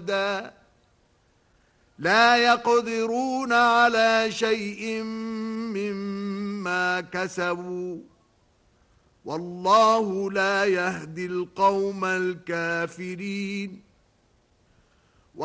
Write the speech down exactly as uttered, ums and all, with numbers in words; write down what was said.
أبدا لا يقدرون على شيء مما كسبوا والله لا يهدي القوم الكافرين